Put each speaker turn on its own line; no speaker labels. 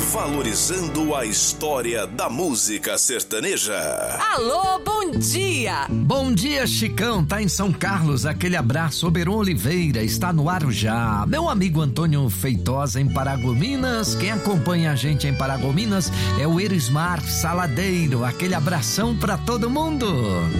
Valorizando a história da música sertaneja.
Alô, bom dia!
Bom dia, Chicão, tá em São Carlos, aquele abraço. Oberon Oliveira está no ar já. Meu amigo Antônio Feitosa em Paragominas, quem acompanha a gente em Paragominas é o Erismar Saladeiro, aquele abração pra todo mundo.